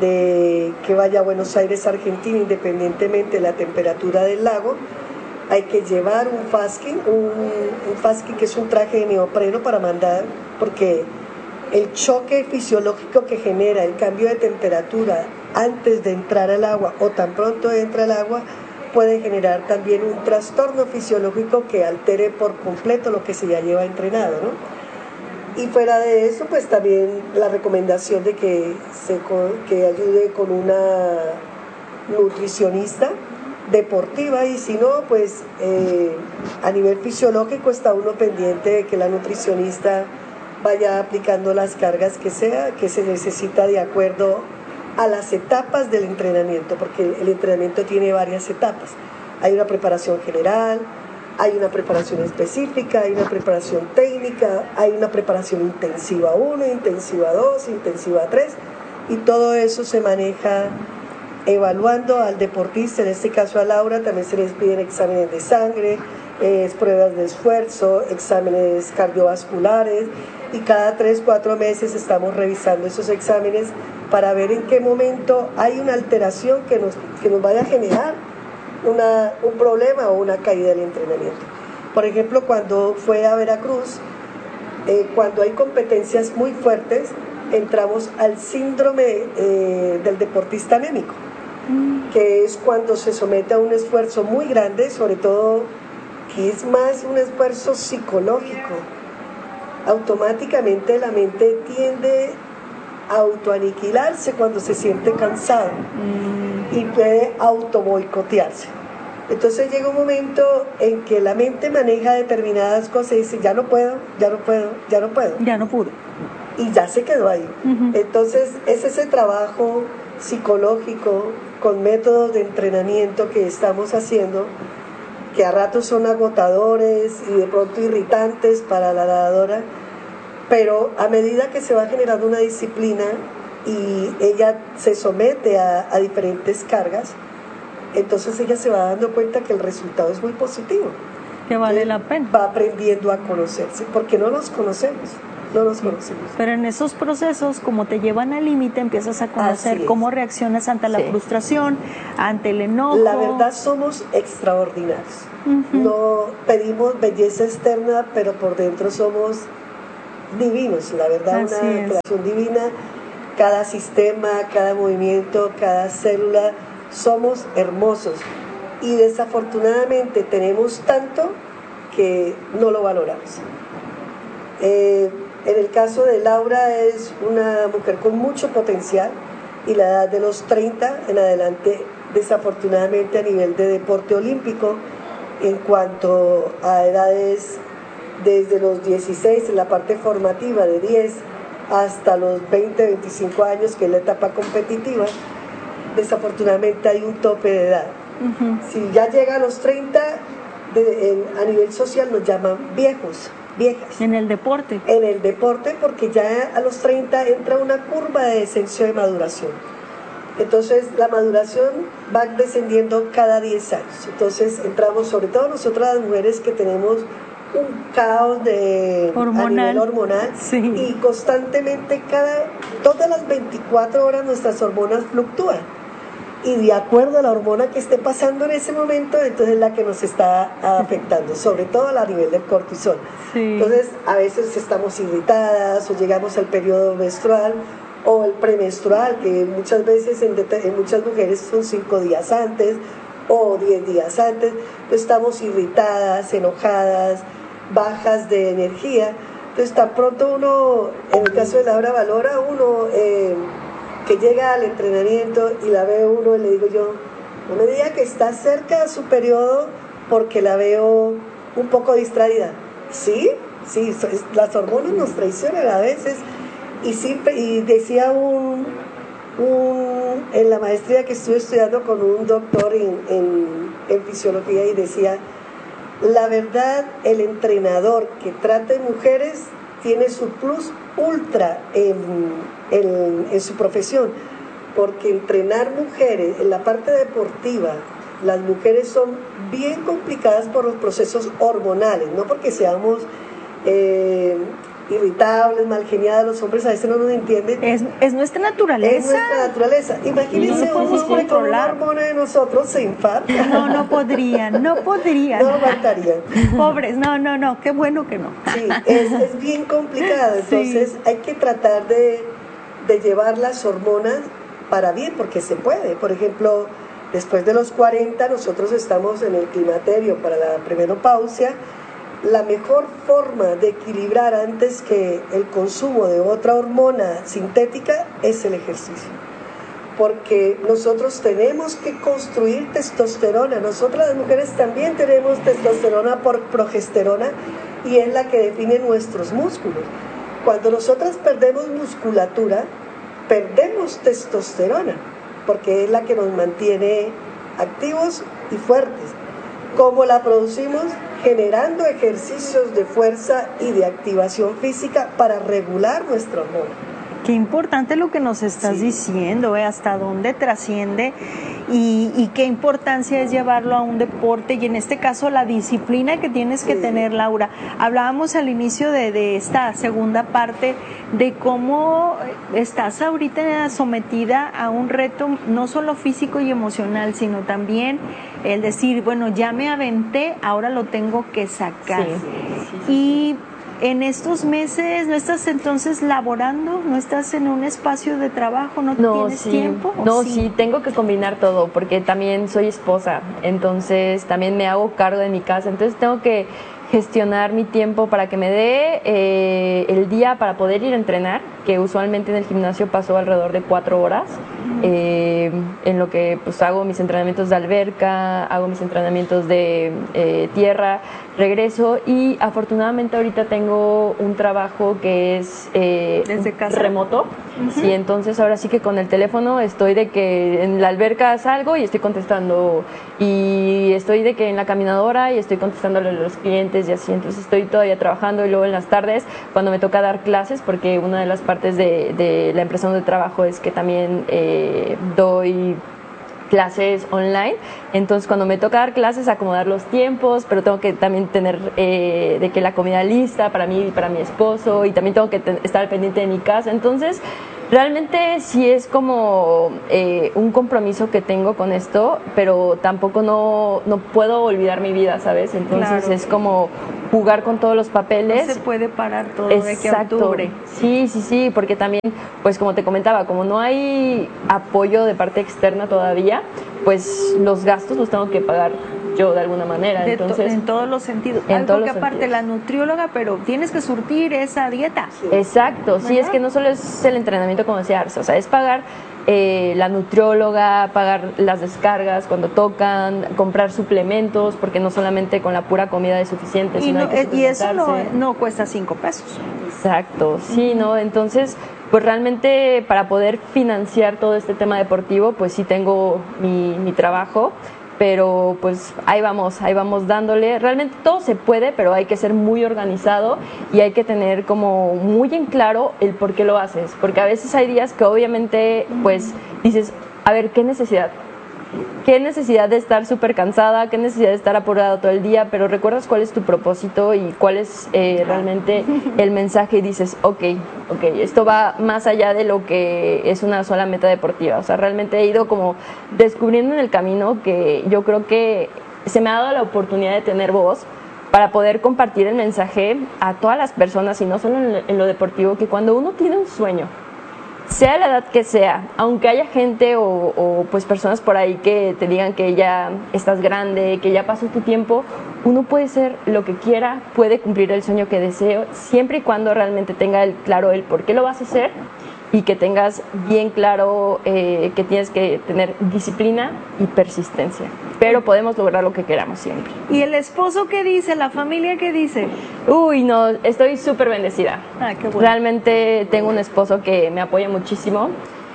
de que vaya a Buenos Aires, Argentina, independientemente de la temperatura del lago, hay que llevar un fasking, un, un fasking que es un traje de neopreno para mandar, porque el choque fisiológico que genera el cambio de temperatura antes de entrar al agua o tan pronto entra al agua puede generar también un trastorno fisiológico que altere por completo lo que se ya lleva entrenado, ¿no? Y fuera de eso, pues también la recomendación de que se que ayude con una nutricionista deportiva, y si no, pues eh, a nivel fisiológico está uno pendiente de que la nutricionista vaya aplicando las cargas que sea, que se necesita de acuerdo a las etapas del entrenamiento, porque el entrenamiento tiene varias etapas. Hay una preparación general, hay una preparación específica, hay una preparación técnica, hay una preparación intensiva uno, intensiva dos, intensiva tres, y todo eso se maneja evaluando al deportista. En este caso a Laura también se les piden exámenes de sangre, eh, pruebas de esfuerzo, exámenes cardiovasculares, y cada tres, cuatro meses estamos revisando esos exámenes para ver en qué momento hay una alteración que nos, que nos vaya a generar una, un problema o una caída del entrenamiento. Por ejemplo, cuando fue a Veracruz, eh, cuando hay competencias muy fuertes, entramos al síndrome eh, del deportista anémico, mm. que es cuando se somete a un esfuerzo muy grande, sobre todo que es más un esfuerzo psicológico. Automáticamente la mente tiende a autoaniquilarse cuando se siente cansado mm. y puede autoboicotearse. Entonces llega un momento en que la mente maneja determinadas cosas y dice, ya no puedo, ya no puedo, ya no puedo. Ya no pudo. Y ya se quedó ahí. Uh-huh. Entonces es ese trabajo psicológico, con métodos de entrenamiento que estamos haciendo, que a ratos son agotadores y de pronto irritantes para la nadadora, pero a medida que se va generando una disciplina y ella se somete a, a diferentes cargas, entonces ella se va dando cuenta que el resultado es muy positivo. Que vale la pena. Va aprendiendo a conocerse, porque no nos conocemos, no nos conocemos. Pero en esos procesos, como te llevan al límite, empiezas a conocer cómo reaccionas ante la sí. frustración, ante el enojo. La verdad, somos extraordinarios. Uh-huh. No pedimos belleza externa, pero por dentro somos divinos, la verdad, Así una es. creación divina. Cada sistema, cada movimiento, cada célula, somos hermosos. Y desafortunadamente tenemos tanto que no lo valoramos. Eh, en el caso de Laura, es una mujer con mucho potencial, y la edad de los treinta en adelante, desafortunadamente a nivel de deporte olímpico, en cuanto a edades desde los dieciséis, en la parte formativa de diez hasta los veinte, veinticinco años, que es la etapa competitiva, desafortunadamente hay un tope de edad. Uh-huh. Si ya llega a los treinta, de, en, a nivel social nos llaman viejos, viejas. En el deporte. En el deporte, porque ya a los treinta entra una curva de descenso de maduración. Entonces la maduración va descendiendo cada diez años. Entonces entramos, sobre todo nosotras las mujeres que tenemos un caos de hormonal. a nivel hormonal, sí. y constantemente cada todas las veinticuatro horas nuestras hormonas fluctúan, y de acuerdo a la hormona que esté pasando en ese momento, entonces es la que nos está afectando, sobre todo a nivel del cortisol. Sí. Entonces a veces estamos irritadas o llegamos al periodo menstrual o el premenstrual, que muchas veces en, en muchas mujeres son cinco días antes o diez días antes. Entonces estamos irritadas, enojadas, bajas de energía. Entonces tan pronto uno, en el caso de Laura, valora uno eh, que llega al entrenamiento y la veo uno, y le digo yo, no me diga que está cerca de su periodo porque la veo un poco distraída. Sí, sí, las hormonas nos traicionan a veces. Y, sí, y decía un, un en la maestría que estuve estudiando con un doctor en, en, en fisiología, y decía, la verdad, el entrenador que trate mujeres tiene su plus ultra en, en, en su profesión, porque entrenar mujeres en la parte deportiva, las mujeres son bien complicadas por los procesos hormonales, no porque seamos eh, irritables, mal geniadas, los hombres a veces no nos entienden. Es, es nuestra naturaleza. Es nuestra naturaleza. Imagínense no un hombre con una hormona de nosotros se infarta. No, no podrían, no podrían. No aguantarían. Pobres, no, no, no, qué bueno que no. Sí, es, es bien complicado, entonces sí. hay que tratar de, de llevar las hormonas para bien, porque se puede. Por ejemplo, después de los cuarenta, nosotros estamos en el climaterio para la premenopausia. La mejor forma de equilibrar antes que el consumo de otra hormona sintética es el ejercicio, porque nosotros tenemos que construir testosterona. Nosotras las mujeres también tenemos testosterona por progesterona, y es la que define nuestros músculos. Cuando nosotras perdemos musculatura, perdemos testosterona, porque es la que nos mantiene activos y fuertes. ¿Cómo la producimos? Generando ejercicios de fuerza y de activación física para regular nuestra hormona. Qué importante lo que nos estás sí. diciendo, ¿eh? Hasta dónde trasciende y, y qué importancia es llevarlo a un deporte, y en este caso la disciplina que tienes que sí. tener, Laura. Hablábamos al inicio de, de esta segunda parte de cómo estás ahorita sometida a un reto no solo físico y emocional, sino también el decir, bueno, ya me aventé, ahora lo tengo que sacar. Sí, sí, sí, y en estos meses, ¿no estás entonces laborando? ¿No estás en un espacio de trabajo? ¿No, no tienes sí. tiempo? No, sí? sí, tengo que combinar todo, porque también soy esposa, entonces también me hago cargo de mi casa, entonces tengo que gestionar mi tiempo para que me dé eh, el día para poder ir a entrenar, que usualmente en el gimnasio paso alrededor de cuatro horas, uh-huh. eh, en lo que pues hago mis entrenamientos de alberca, hago mis entrenamientos de eh, tierra, regreso, y afortunadamente ahorita tengo un trabajo que es eh, ¿Desde casa? remoto, Uh-huh. Sí, entonces ahora sí que con el teléfono estoy de que en la alberca salgo y estoy contestando, y estoy de que en la caminadora y estoy contestando a los clientes y así, entonces estoy todavía trabajando. Y luego en las tardes cuando me toca dar clases, porque una de las partes de, de la empresa donde trabajo es que también eh, doy clases online, entonces cuando me toca dar clases acomodar los tiempos, pero tengo que también tener eh, de que la comida lista para mí y para mi esposo, y también tengo que te- estar al pendiente de mi casa, entonces realmente sí es como eh, un compromiso que tengo con esto, pero tampoco no, no puedo olvidar mi vida, ¿sabes? Entonces Claro. es como jugar con todos los papeles. No se puede parar todo de aquí a Exacto. octubre. Sí, sí, sí, porque también, pues como te comentaba, como no hay apoyo de parte externa todavía, pues los gastos los tengo que pagar yo de alguna manera. De to- Entonces, en todos los sentidos. en Algo todos que los aparte sentidos. la nutrióloga, pero tienes que surtir esa dieta. Exacto, sí, ¿Verdad? es que no solo es el entrenamiento como decía Arce, o sea, es pagar eh, la nutrióloga, pagar las descargas cuando tocan, comprar suplementos, porque no solamente con la pura comida es suficiente, Y, sino no- hay que eh, y eso no, suplementarse. no cuesta cinco pesos. Exacto, sí, ¿no? Entonces, pues realmente para poder financiar todo este tema deportivo, pues sí tengo mi, mi trabajo, pero pues ahí vamos, ahí vamos dándole. Realmente todo se puede, pero hay que ser muy organizado y hay que tener como muy en claro el por qué lo haces, porque a veces hay días que obviamente pues dices, a ver, ¿qué necesidad? ¿Qué necesidad de estar súper cansada? ¿Qué necesidad de estar apurada todo el día? Pero recuerdas cuál es tu propósito y cuál es eh, realmente el mensaje y dices, ok, ok, esto va más allá de lo que es una sola meta deportiva. O sea, realmente he ido como descubriendo en el camino que yo creo que se me ha dado la oportunidad de tener voz para poder compartir el mensaje a todas las personas y no solo en lo, en lo deportivo, que cuando uno tiene un sueño, sea la edad que sea, aunque haya gente o, o pues personas por ahí que te digan que ya estás grande, que ya pasó tu tiempo, uno puede ser lo que quiera, puede cumplir el sueño que deseo, siempre y cuando realmente tenga el, claro el por qué lo vas a hacer y que tengas bien claro eh, que tienes que tener disciplina y persistencia. Pero podemos lograr lo que queramos siempre. ¿Y el esposo qué dice? ¿La familia qué dice? Uy, no, estoy súper bendecida. Ah, qué bueno. Realmente tengo un esposo que me apoya muchísimo.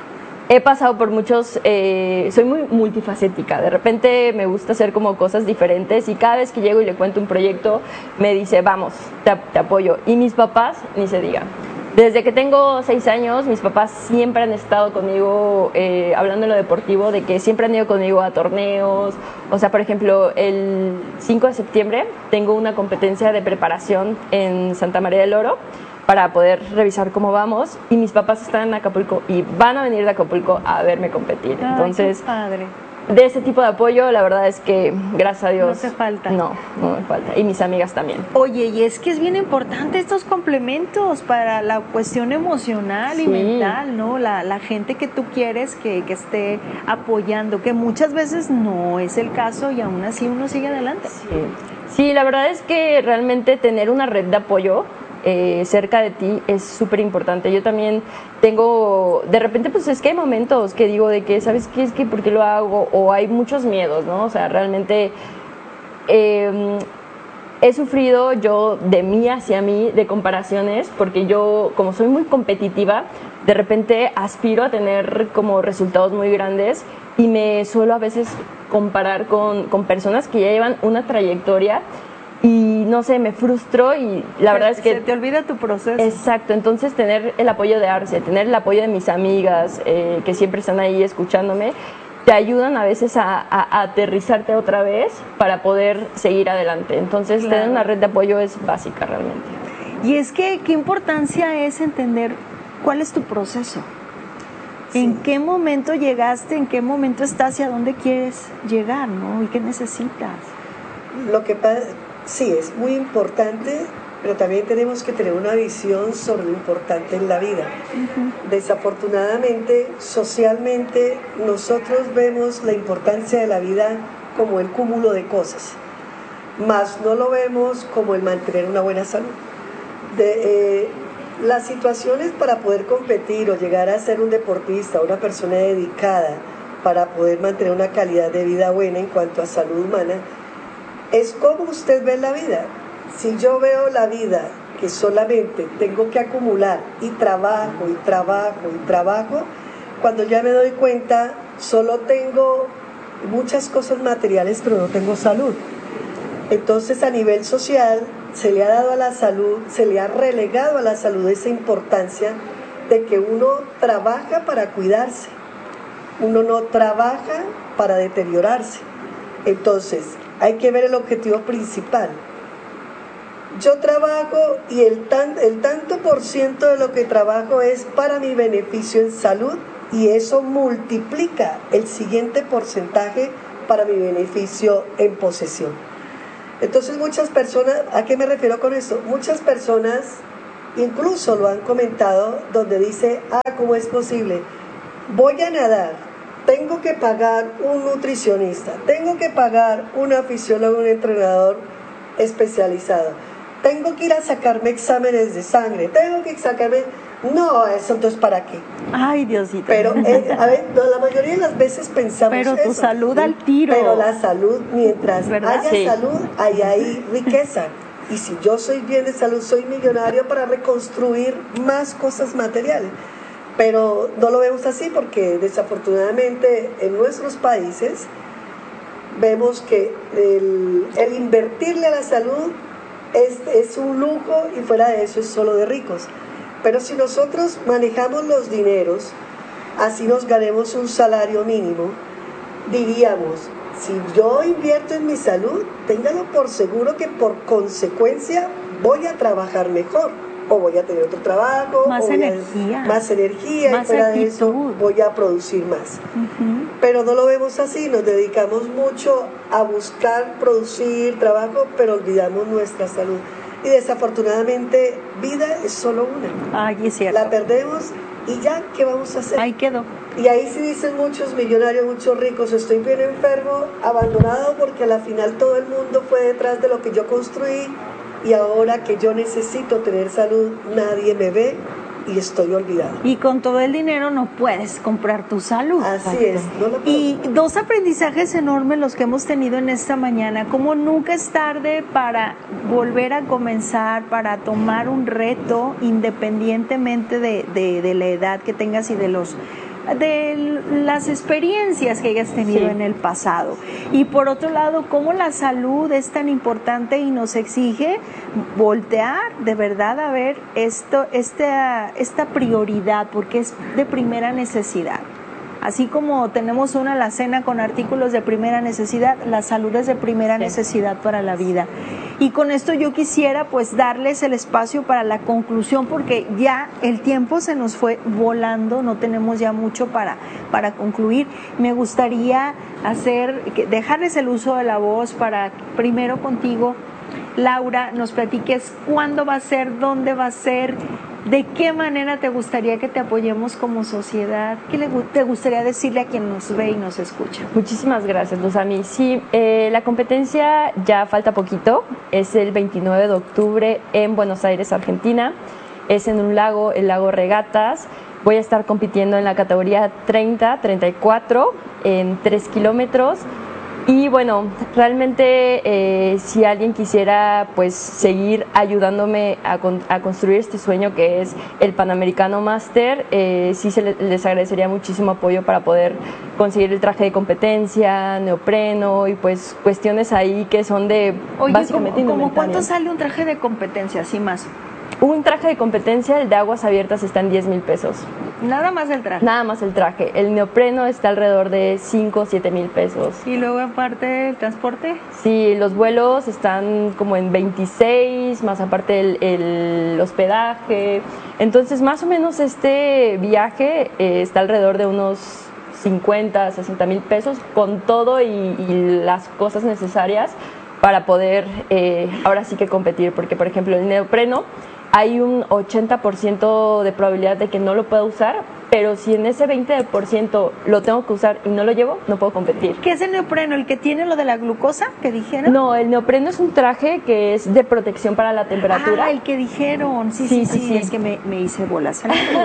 He pasado por muchos, eh, soy muy multifacética, de repente me gusta hacer como cosas diferentes y cada vez que llego y le cuento un proyecto me dice, vamos, te, te apoyo. Y mis papás, ni se diga. Desde que tengo seis años, mis papás siempre han estado conmigo, eh, hablando de lo deportivo, de que siempre han ido conmigo a torneos. O sea, por ejemplo, el cinco de septiembre tengo una competencia de preparación en Santa María del Oro para poder revisar cómo vamos. Y mis papás están en Acapulco y van a venir de Acapulco a verme competir. Ay, Entonces, qué padre. de ese tipo de apoyo, la verdad es que, gracias a Dios, No te falta. No, no me falta. Y mis amigas también. Oye, y es que es bien importante estos complementos para la cuestión emocional y Sí. mental, ¿no? La, la gente que tú quieres que, que esté apoyando, que muchas veces no es el caso y aún así uno sigue adelante. Sí. Sí, la verdad es que realmente tener una red de apoyo eh, cerca de ti es súper importante. Yo también tengo, de repente pues es que hay momentos que digo de que, ¿sabes qué? Es que ¿por qué lo hago? O hay muchos miedos, ¿no? O sea, realmente eh, he sufrido yo de mí hacia mí de comparaciones, porque yo, como soy muy competitiva, de repente aspiro a tener como resultados muy grandes y me suelo a veces comparar con, con personas que ya llevan una trayectoria y no sé, me frustro y la verdad es que... Se te olvida tu proceso. Exacto, entonces tener el apoyo de Arce, tener el apoyo de mis amigas eh, que siempre están ahí escuchándome, te ayudan a veces a, a, a aterrizarte otra vez para poder seguir adelante. Entonces Claro. tener una red de apoyo es básica realmente. Y es que qué importancia es entender cuál es tu proceso. ¿En qué momento llegaste? ¿En qué momento estás y a dónde quieres llegar, ¿no? ¿Y qué necesitas? Lo que pasa, sí, es muy importante, pero también tenemos que tener una visión sobre lo importante en la vida. Uh-huh. Desafortunadamente, socialmente, nosotros vemos la importancia de la vida como el cúmulo de cosas, más no lo vemos como el mantener una buena salud. De, eh, las situaciones para poder competir o llegar a ser un deportista, una persona dedicada para poder mantener una calidad de vida buena en cuanto a salud humana, es como usted ve la vida. Si yo veo la vida que solamente tengo que acumular y trabajo y trabajo y trabajo, cuando ya me doy cuenta solo tengo muchas cosas materiales pero no tengo salud. Entonces a nivel social se le ha dado a la salud, se le ha relegado a la salud esa importancia de que uno trabaja para cuidarse, uno no trabaja para deteriorarse. Entonces hay que ver el objetivo principal. Yo trabajo y el, tan, el tanto por ciento de lo que trabajo es para mi beneficio en salud y eso multiplica el siguiente porcentaje para mi beneficio en posesión. Entonces muchas personas, ¿a qué me refiero con esto? Muchas personas incluso lo han comentado donde dice, ah, ¿cómo es posible? Voy a nadar, tengo que pagar un nutricionista, tengo que pagar una fisióloga, un entrenador especializado. Tengo que ir a sacarme exámenes de sangre, tengo que sacarme... No, eso entonces ¿para qué? Ay, Diosito. Pero, eh, a ver, no, la mayoría de las veces pensamos Pero eso. tu salud al tiro. Pero la salud, mientras ¿verdad? haya Sí. salud, ahí hay riqueza. Y si yo soy bien de salud, soy millonario para reconstruir más cosas materiales. Pero no lo vemos así porque desafortunadamente en nuestros países vemos que el, el invertirle a la salud es, es un lujo y fuera de eso es solo de ricos. Pero si nosotros manejamos los dineros, así nos ganemos un salario mínimo, diríamos, si yo invierto en mi salud, téngalo por seguro que por consecuencia voy a trabajar mejor, o voy a tener otro trabajo, más o voy energía, a, más energía, más y fuera actitud. de eso voy a producir más. Uh-huh. Pero no lo vemos así, nos dedicamos mucho a buscar, producir, trabajo, pero olvidamos nuestra salud. Y desafortunadamente, vida es solo una. Ay, es cierto. La perdemos y ya, ¿qué vamos a hacer? Ahí quedó. Y ahí sí dicen muchos millonarios, muchos ricos, estoy bien enfermo, abandonado, porque a la final todo el mundo fue detrás de lo que yo construí y ahora que yo necesito tener salud, nadie me ve y estoy olvidado. Y con todo el dinero no puedes comprar tu salud. Así es. No lo y dos aprendizajes enormes los que hemos tenido en esta mañana, como nunca es tarde para volver a comenzar, para tomar un reto independientemente de, de, de la edad que tengas y de los de las experiencias que hayas tenido sí. en el pasado. Y por otro lado, cómo la salud es tan importante y nos exige voltear de verdad a ver esto, esta, esta prioridad, porque es de primera necesidad. Así como tenemos una alacena con artículos de primera necesidad, la salud es de primera sí. necesidad para la vida. Y con esto yo quisiera pues darles el espacio para la conclusión, porque ya el tiempo se nos fue volando, no tenemos ya mucho para, para concluir. Me gustaría hacer, dejarles el uso de la voz para primero contigo, Laura, nos platiques cuándo va a ser, dónde va a ser, de qué manera te gustaría que te apoyemos como sociedad, qué le, te gustaría decirle a quien nos ve y nos escucha. Muchísimas gracias, Luzami. Sí, eh, la competencia ya falta poquito, es el veintinueve de octubre en Buenos Aires, Argentina, es en un lago, el lago Regatas. Voy a estar compitiendo en la categoría treinta, treinta y cuatro, en tres kilómetros. Y bueno, realmente eh, si alguien quisiera pues seguir ayudándome a, con, a construir este sueño que es el Panamericano Master, eh, sí se les, les agradecería muchísimo apoyo para poder conseguir el traje de competencia, neopreno y pues cuestiones ahí que son de Oye, básicamente ¿cómo, ¿cómo cuánto indumentaria. sale un traje de competencia, así más? Un traje de competencia, el de aguas abiertas, está en diez mil pesos. Nada más el traje. Nada más el traje. El neopreno está alrededor de cinco o siete mil pesos. ¿Y luego aparte el transporte? Sí, los vuelos están como en veintiséis, más aparte el, el hospedaje. Entonces, más o menos este viaje eh, está alrededor de unos cincuenta, sesenta mil pesos con todo y, y las cosas necesarias para poder eh, ahora sí que competir. Porque, por ejemplo, el neopreno, hay un ochenta por ciento de probabilidad de que no lo pueda usar, pero si en ese veinte por ciento lo tengo que usar y no lo llevo, no puedo competir. ¿Qué es el neopreno? ¿El que tiene lo de la glucosa que dijeron? No, el neopreno es un traje que es de protección para la temperatura. Ah, el que dijeron, sí, sí, sí, sí, sí. Es que me, me hice bolas.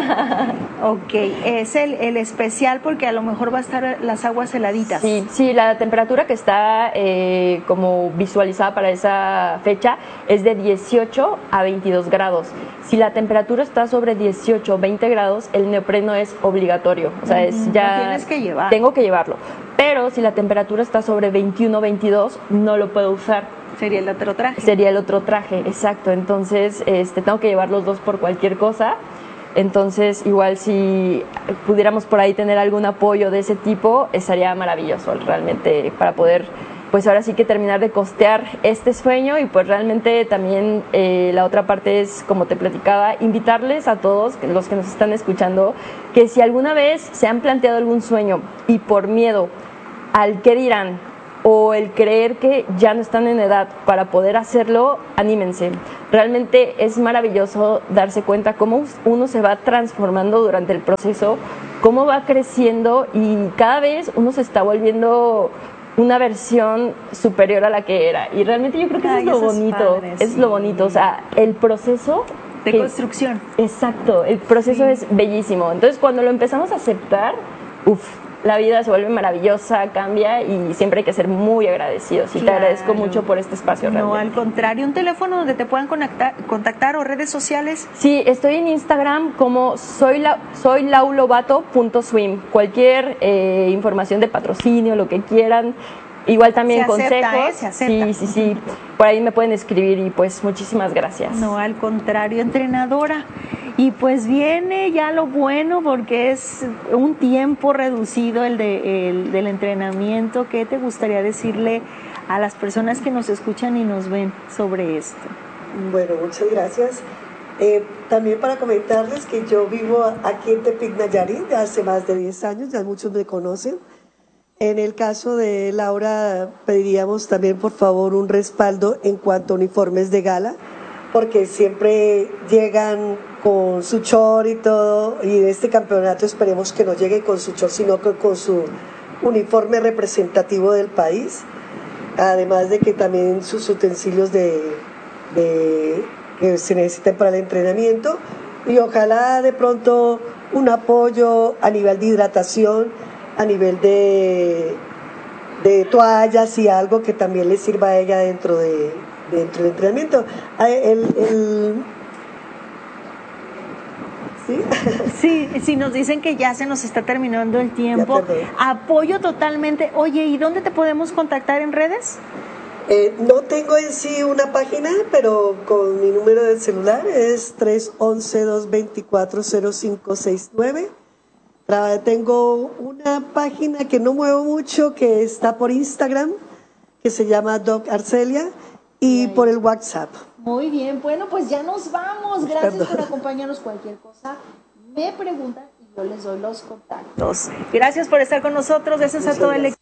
Ok, es el, el especial porque a lo mejor va a estar las aguas heladitas. Sí, sí, la temperatura que está eh, como visualizada para esa fecha es de dieciocho a veintidós grados. Si la temperatura está sobre dieciocho o veinte grados, el neopreno es obligatorio. O sea, uh-huh. es ya... Lo tienes que llevar. Tengo que llevarlo. Pero si la temperatura está sobre veintiuno o veintidós, no lo puedo usar. Sería el otro traje. Sería el otro traje, exacto. Entonces, este, tengo que llevar los dos por cualquier cosa. Entonces, igual si pudiéramos por ahí tener algún apoyo de ese tipo, estaría maravilloso realmente para poder, pues ahora sí que terminar de costear este sueño. Y pues realmente también eh, la otra parte es, como te platicaba, invitarles a todos los que nos están escuchando, que si alguna vez se han planteado algún sueño y por miedo al qué dirán o el creer que ya no están en edad para poder hacerlo, anímense. Realmente es maravilloso darse cuenta cómo uno se va transformando durante el proceso, cómo va creciendo y cada vez uno se está volviendo una versión superior a la que era. Y realmente yo creo que Ay, eso es lo eso es bonito, padre, es sí. lo bonito, o sea, el proceso de que, construcción. Exacto, el proceso sí. es bellísimo. Entonces, cuando lo empezamos a aceptar, uff, la vida se vuelve maravillosa, cambia y siempre hay que ser muy agradecidos. Y claro. te agradezco mucho por este espacio. No, realmente. Al contrario, un teléfono donde te puedan contactar, contactar o redes sociales. Sí, estoy en Instagram como soy, la, soy laulobato punto swim. Cualquier eh, información de patrocinio, lo que quieran. Igual también se acepta, consejos. ¿eh? Se acepta. Sí, sí, sí. Por ahí me pueden escribir y pues muchísimas gracias. No, al contrario, entrenadora. Y pues viene ya lo bueno porque es un tiempo reducido el, de, el del entrenamiento. ¿Qué te gustaría decirle a las personas que nos escuchan y nos ven sobre esto? Bueno, muchas gracias. Eh, también para comentarles que yo vivo aquí en Tepic, Nayarit, de hace más de diez años, ya muchos me conocen. En el caso de Laura, pediríamos también, por favor, un respaldo en cuanto a uniformes de gala, porque siempre llegan con su short y todo, y en este campeonato esperemos que no llegue con su short, sino con, con su uniforme representativo del país, además de que también sus utensilios de, de, que se necesiten para el entrenamiento, y ojalá de pronto un apoyo a nivel de hidratación, a nivel de, de toallas y algo que también le sirva a ella dentro, de, dentro del entrenamiento. El, el, ¿sí? Sí, sí, nos dicen que ya se nos está terminando el tiempo. Apoyo totalmente. Oye, ¿y dónde te podemos contactar en redes? Eh, no tengo en sí una página, pero con mi número de celular es tres once, dos veinticuatro, cero cinco seis nueve. Tengo una página que no muevo mucho, que está por Instagram, que se llama Doc Arcelia, y por el WhatsApp. Muy bien, bueno, pues ya nos vamos. Gracias Perdón. por acompañarnos. Cualquier cosa me preguntan y yo les doy los contactos. Gracias por estar con nosotros. Gracias Muchas a todo el equipo.